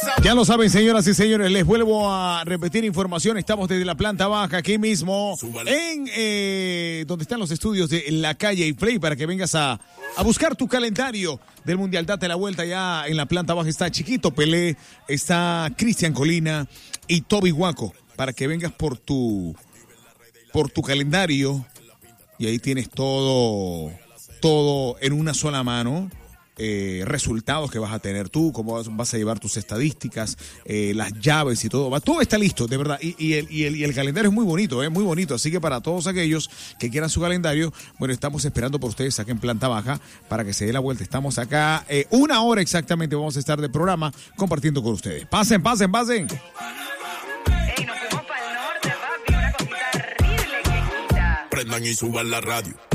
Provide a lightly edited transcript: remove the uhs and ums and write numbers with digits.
Ya lo saben, señoras y señores, les vuelvo a repetir información. Estamos desde la planta baja, aquí mismo, en donde están los estudios de La Calle y Play, para que vengas a buscar tu calendario del Mundial. Date la vuelta ya en la planta baja. Está Chiquito Pelé, está Cristian Colina y Toby Guaco, para que vengas por tu calendario. Y ahí tienes todo en una sola mano. Resultados que vas a tener tú, cómo vas a llevar tus estadísticas, las llaves y todo. Todo está listo, de verdad. Y el calendario es muy bonito, muy bonito. Así que para todos aquellos que quieran su calendario, bueno, estamos esperando por ustedes acá en planta baja para que se dé la vuelta. Estamos acá 1 hora exactamente, vamos a estar de programa compartiendo con ustedes. Pasen. Ey, nos fuimos para el norte, papi, una cosita horrible que quita. Prendan y suban la radio.